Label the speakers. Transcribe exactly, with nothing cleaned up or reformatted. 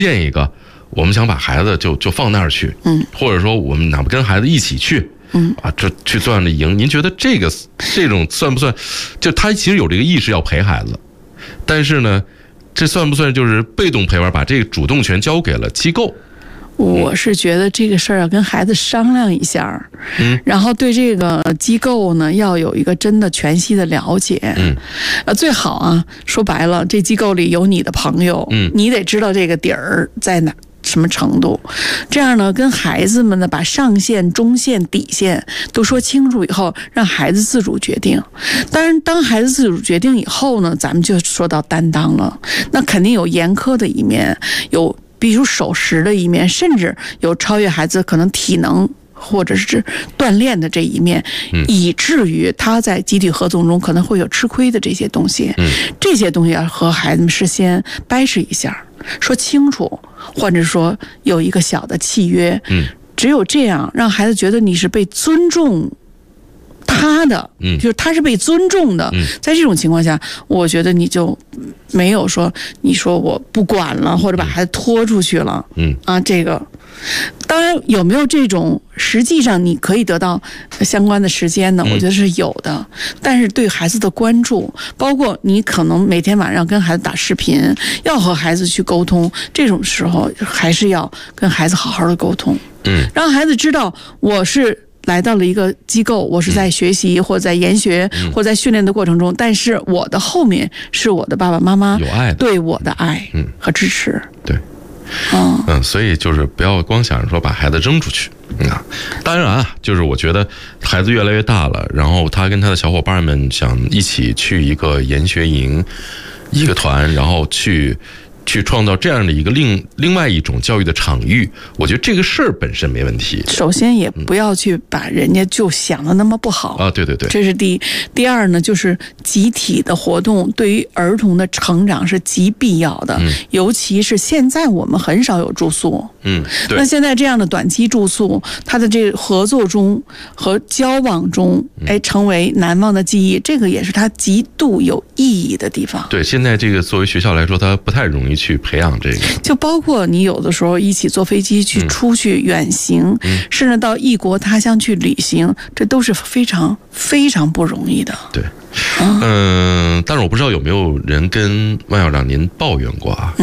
Speaker 1: 建一个，我们想把孩子就就放那儿去，
Speaker 2: 嗯，
Speaker 1: 或者说我们哪怕跟孩子一起去，
Speaker 2: 嗯
Speaker 1: 啊，这去做样的营，您觉得这个这种算不算？就他其实有这个意识要陪孩子，但是呢，这算不算就是被动陪玩，把这个主动权交给了机构？
Speaker 2: 我是觉得这个事儿要跟孩子商量一下，嗯，然后对这个机构呢要有一个真的全息的了解，
Speaker 1: 嗯，
Speaker 2: 呃，最好啊，说白了，这机构里有你的朋友，嗯，你得知道这个底儿在哪。什么程度？这样呢，跟孩子们呢，把上限、中线、底线都说清楚以后，让孩子自主决定。当然，当孩子自主决定以后呢，咱们就说到担当了。那肯定有严苛的一面，有比如守时的一面，甚至有超越孩子可能体能或者是锻炼的这一面，以至于他在集体合作中可能会有吃亏的这些东西。这些东西要和孩子们事先掰扯一下，说清楚，或者说有一个小的契约。只有这样，让孩子觉得你是被尊重他的，嗯，就是他是被尊重的。嗯，在这种情况下，我觉得你就没有说你说我不管了，或者把孩子拖出去了。嗯啊，这个当然有没有这种，实际上你可以得到相关的时间呢？我觉得是有的。但是对孩子的关注，包括你可能每天晚上跟孩子打视频，要和孩子去沟通，这种时候还是要跟孩子好好的沟通。嗯，让孩子知道我是来到了一个机构，我是在学习或在研学或在训练的过程中，但是我的后面是我的爸爸妈妈
Speaker 1: 有爱
Speaker 2: 对我的爱和支持。
Speaker 1: 对，嗯嗯，所以就是不要光想着说把孩子扔出去啊。当然啊，就是我觉得孩子越来越大了，然后他跟他的小伙伴们想一起去一个研学营，一个团，然后去。去创造这样的一个另另外一种教育的场域，我觉得这个事儿本身没问题。
Speaker 2: 首先也不要去把人家就想的那么不好啊，
Speaker 1: 对对对，
Speaker 2: 这是第一。第二呢，就是集体的活动对于儿童的成长是极必要的，嗯、尤其是现在我们很少有住宿，嗯，对。那现在这样的短期住宿，它的这合作中和交往中，哎，成为难忘的记忆，这个也是它极度有意义的地方。
Speaker 1: 对，现在这个作为学校来说，它不太容易去培养这个，
Speaker 2: 就包括你有的时候一起坐飞机去出去远行，嗯、甚至到异国他乡去旅行，这都是非常非常不容易的。
Speaker 1: 对，嗯、呃，但是我不知道有没有人跟万校长您抱怨过啊？